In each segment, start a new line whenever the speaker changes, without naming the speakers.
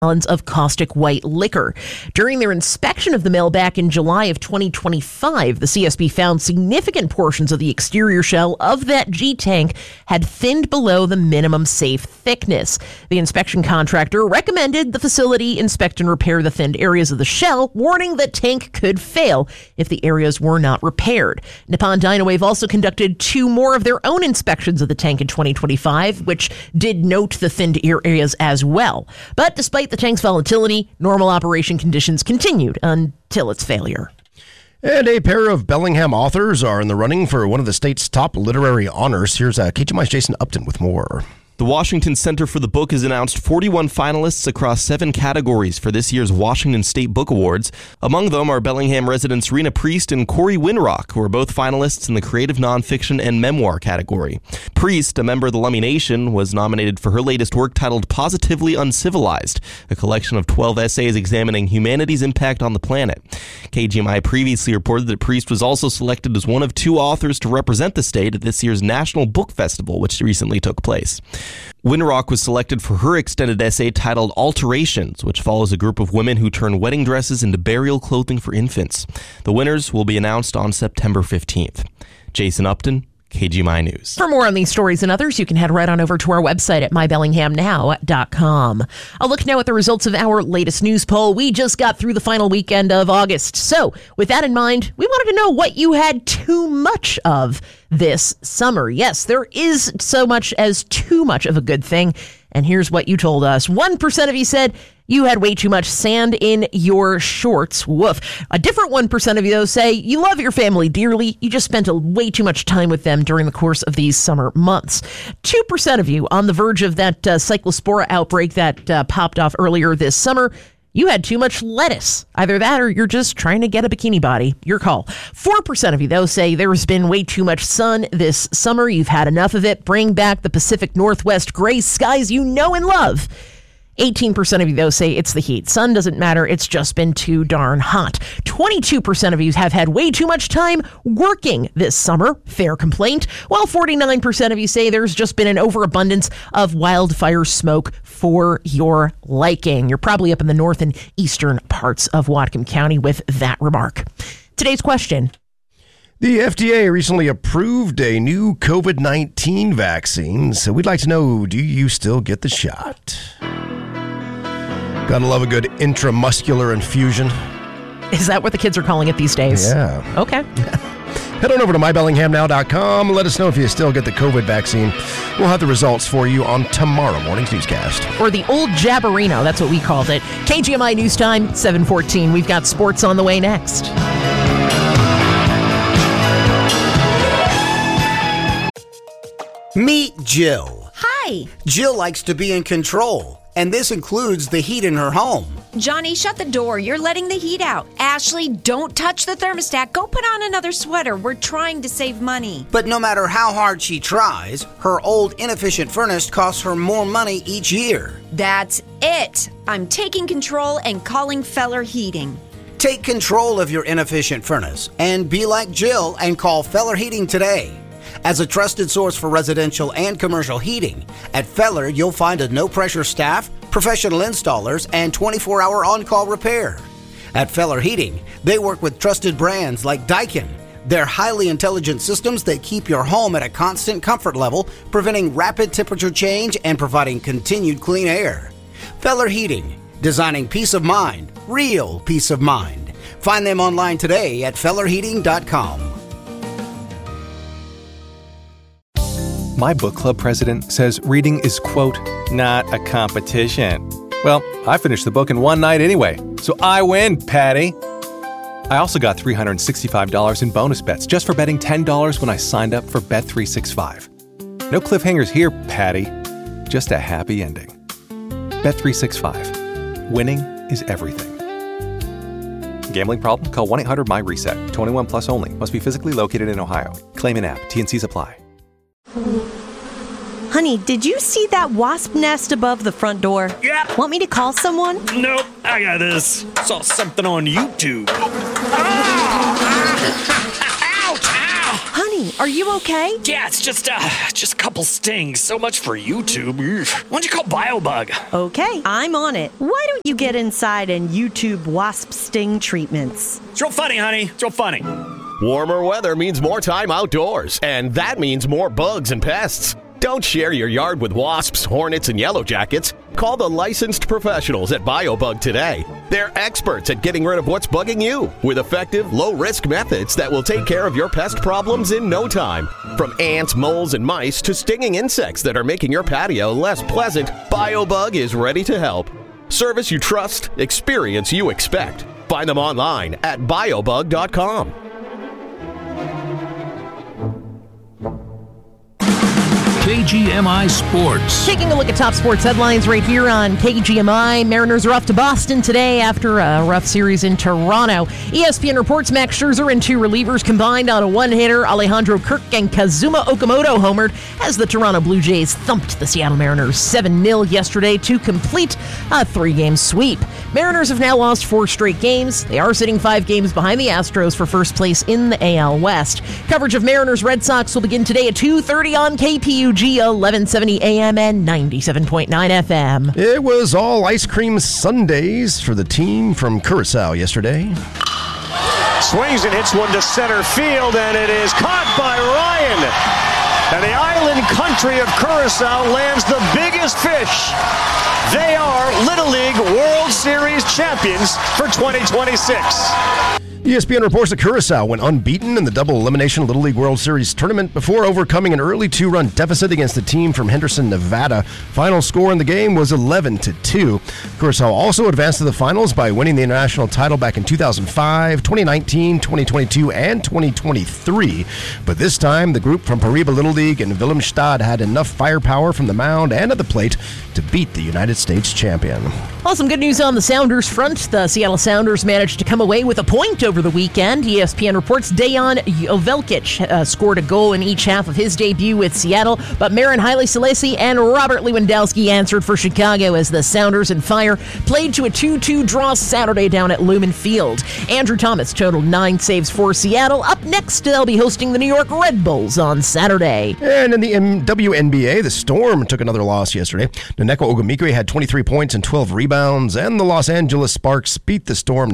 gallons of caustic white liquor. During their inspection of the mill back in July of 2025, the CSB found significant portions of the exterior shell of that G tank had thinned below the minimum safe thickness. The inspection contractor recommended the facility inspect and repair the thinned areas of the shell, warning that tank could fail if the areas were not repaired. Nippon Dynawave also conducted 2 more of their own inspections of the tank in 2025, which did note the thinned areas as well. But despite the tank's volatility, normal operation conditions continued until its failure.
And a pair of Bellingham authors are in the running for one of the state's top literary honors. Here's KGMI's Jason Upton with more.
The Washington Center for the Book has announced 41 finalists across 7 categories for this year's Washington State Book Awards. Among them are Bellingham residents Rena Priest and Corey Winrock, who are both finalists in the creative nonfiction and memoir category. Priest, a member of the Lummi Nation, was nominated for her latest work titled Positively Uncivilized, a collection of 12 essays examining humanity's impact on the planet. KGMI previously reported that Priest was also selected as one of 2 authors to represent the state at this year's National Book Festival, which recently took place. Winrock was selected for her extended essay titled Alterations, which follows a group of women who turn wedding dresses into burial clothing for infants. The winners will be announced on September 15th. Jason Upton, KGMI News.
For more on these stories and others, you can head right on over to our website at mybellinghamnow.com. I'll look now at the results of our latest news poll. We just got through the final weekend of August. So with that in mind, we wanted to know what you had too much of this summer. Yes, there is so much as too much of a good thing. And here's what you told us. 1% of you said you had way too much sand in your shorts. Woof. A different 1% of you, though, say you love your family dearly. You just spent way too much time with them during the course of these summer months. 2% of you on the verge of that cyclospora outbreak that popped off earlier this summer. You had too much lettuce. Either that or you're just trying to get a bikini body. Your call. 4% of you, though, say there's been way too much sun this summer. You've had enough of it. Bring back the Pacific Northwest gray skies you know and love. 18% of you, though, say it's the heat. Sun doesn't matter. It's just been too darn hot. 22% of you have had way too much time working this summer. Fair complaint. While 49% of you say there's just been an overabundance of wildfire smoke for your liking. You're probably up in the north and eastern parts of Whatcom County with that remark. Today's question.
The FDA recently approved a new COVID-19 vaccine, so we'd like to know, do you still get the shot? Gotta love a good intramuscular infusion.
Is that what the kids are calling it these days?
Yeah.
Okay.
Head on over to mybellinghamnow.com. Let us know if you still get the COVID vaccine. We'll have the results for you on tomorrow morning's newscast.
Or the old jabberino, that's what we called it. KGMI News Time, 7:14. We've got sports on the way next.
Meet Jill.
Hi.
Jill likes to be in control, and this includes the heat in her home.
Johnny, shut the door. You're letting the heat out. Ashley, don't touch the thermostat. Go put on another sweater. We're trying to save money.
But no matter how hard she tries, her old inefficient furnace costs her more money each year.
That's it. I'm taking control and calling Feller Heating.
Take control of your inefficient furnace and be like Jill and call Feller Heating today. As a trusted source for residential and commercial heating, at Feller you'll find a no-pressure staff, professional installers, and 24-hour on-call repair. At Feller Heating, they work with trusted brands like Daikin. They're highly intelligent systems that keep your home at a constant comfort level, preventing rapid temperature change and providing continued clean air. Feller Heating, designing peace of mind, real peace of mind. Find them online today at fellerheating.com.
My book club president says reading is, quote, not a competition. Well, I finished the book in one night anyway, so I win, Patty. I also got $365 in bonus bets just for betting $10 when I signed up for Bet365. No cliffhangers here, Patty. Just a happy ending. Bet365. Winning is everything. Gambling problem? Call 1-800-MY-RESET. 21 plus only. Must be physically located in Ohio. Claim in app. T&Cs apply.
Honey, did you see that wasp nest above the front door?
Yeah.
Want me to call someone?
Nope, I got this. Saw something on YouTube.
Honey, Honey, are you okay?
Yeah, it's just a couple stings. So much for YouTube. Why don't you call BioBug?
Okay, I'm on it. Why don't you get inside and YouTube wasp sting treatments?
It's real funny, honey. It's real funny.
Warmer weather means more time outdoors, and that means more bugs and pests. Don't share your yard with wasps, hornets, and yellow jackets. Call the licensed professionals at BioBug today. They're experts at getting rid of what's bugging you with effective, low-risk methods that will take care of your pest problems in no time. From ants, moles, and mice to stinging insects that are making your patio less pleasant, BioBug is ready to help. Service you trust, experience you expect. Find them online at biobug.com.
KGMI Sports.
Taking a look at top sports headlines right here on KGMI. Mariners are off to Boston today after a rough series in Toronto. ESPN reports Max Scherzer and two relievers combined on a one-hitter. Alejandro Kirk and Kazuma Okamoto homered as the Toronto Blue Jays thumped the Seattle Mariners 7-0 yesterday to complete a three-game sweep. Mariners have now lost 4 straight games. They are sitting 5 games behind the Astros for first place in the AL West. Coverage of Mariners Red Sox will begin today at 2:30 on KPUG 1170 AM and 97.9 FM.
It was all ice cream sundaes for the team from Curacao yesterday.
Swings and hits one to center field, and it is caught by Ryan. And the island country of Curacao lands the biggest fish. They are Little League World Series champions for 2026.
ESPN reports that Curacao went unbeaten in the double elimination Little League World Series tournament before overcoming an early 2-run deficit against the team from Henderson, Nevada. Final score in the game was 11-2. Curacao also advanced to the finals by winning the international title back in 2005, 2019, 2022, and 2023. But this time, the group from Pariba Little League and Wilhelmstad had enough firepower from the mound and at the plate to beat the United States champion.
Well, some good news on the Sounders front. The Seattle Sounders managed to come away with a point over the weekend. ESPN reports Dejan Joveljic scored a goal in each half of his debut with Seattle, but Marin Haile Selassie and Robert Lewandowski answered for Chicago as the Sounders and Fire played to a 2-2 draw Saturday down at Lumen Field. Andrew Thomas totaled 9 saves for Seattle. Up next, they'll be hosting the New York Red Bulls on Saturday.
And in the WNBA, the Storm took another loss yesterday. Naneko Ogumike had 23 points and 12 rebounds, and the Los Angeles Sparks beat the Storm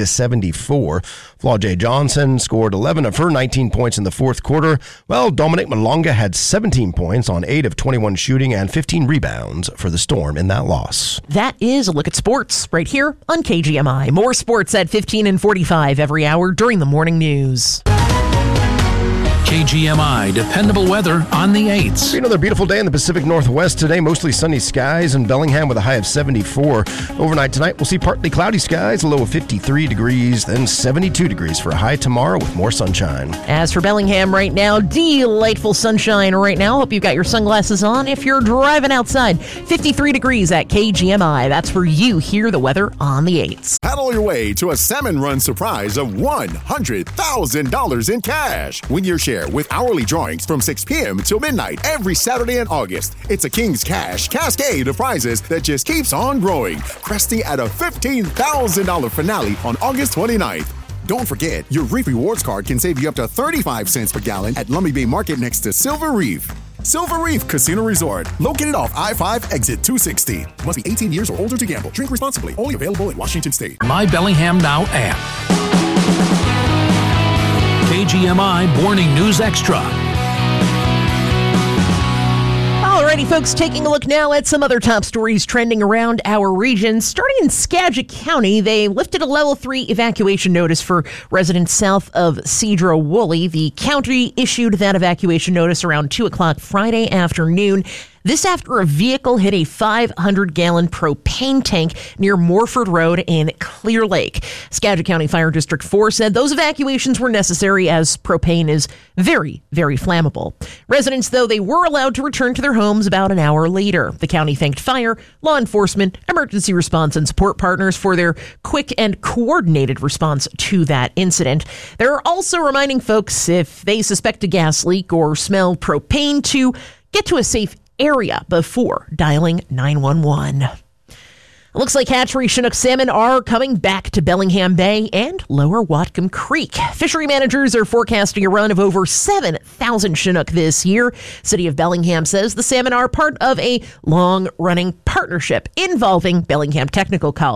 90-74. Flaw J. Johnson scored 11 of her 19 points in the fourth quarter, while Dominic Malonga had 17 points on 8 of 21 shooting and 15 rebounds for the Storm in that loss.
That is a look at sports right here on KGMI. More sports at 15 and 45 every hour during the morning news.
KGMI dependable weather on the 8s.
Another beautiful day in the Pacific Northwest today. Mostly sunny skies in Bellingham with a high of 74. Overnight tonight, we'll see partly cloudy skies, a low of 53 degrees, then 72 degrees for a high tomorrow with more sunshine.
As for Bellingham right now, delightful sunshine right now. Hope you've got your sunglasses on if you're driving outside. 53 degrees at KGMI. That's where you hear the weather on the 8s.
Paddle your way to a Salmon Run surprise of $100,000 in cash. Win your share with hourly drawings from 6 p.m. till midnight every Saturday in August. It's a King's Cash cascade of prizes that just keeps on growing, cresting at a $15,000 finale on August 29th. Don't forget, your Reef Rewards card can save you up to 35 cents per gallon at Lummi Bay Market next to Silver Reef. Silver Reef Casino Resort, located off I-5 exit 260. Must be 18 years or older to gamble. Drink responsibly. Only available in Washington State.
My Bellingham Now app. KGMI Morning News Extra.
Alrighty, folks, taking a look now at some other top stories trending around our region. Starting in Skagit County, they lifted a level 3 evacuation notice for residents south of Sedro-Woolley. The county issued that evacuation notice around 2 o'clock Friday afternoon. This after a vehicle hit a 500-gallon propane tank near Morford Road in Clear Lake. Skagit County Fire District 4 said those evacuations were necessary as propane is very, very flammable. Residents, though, they were allowed to return to their homes about an hour later. The county thanked fire, law enforcement, emergency response, and support partners for their quick and coordinated response to that incident. They're also reminding folks if they suspect a gas leak or smell propane to get to a safe area before dialing 911. Looks like hatchery Chinook salmon are coming back to Bellingham Bay and Lower Whatcom Creek. Fishery managers are forecasting a run of over 7,000 Chinook this year. City of Bellingham says the salmon are part of a long-running partnership involving Bellingham Technical College.